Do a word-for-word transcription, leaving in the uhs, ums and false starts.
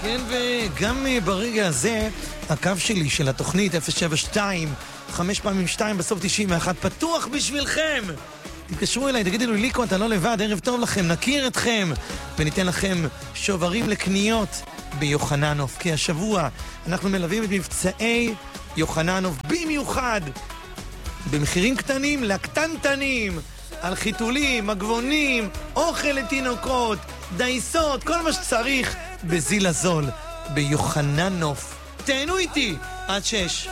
כן, וגם ברגע הזה, הקו שלי של התוכנית אפס שבע שתיים, חמש פעמים שתיים, בסוף תשעים ואחת, פתוח בשבילכם. תתקשרו אליי, תגידו לי, ליקו, אתה לא לבד, ערב טוב לכם, נכיר אתכם, וניתן לכם שוברים לקניות ביוחננוף, כי השבוע אנחנו מלווים את מבצעי יוחננוף, במיוחד במחירים קטנים לקטנטנים, על חיתולים, מגבונים, אוכל לתינוקות, דייסות, כל מה שצריך בזיל הזול, ביוחננוף. תהנו איתי, עד שש.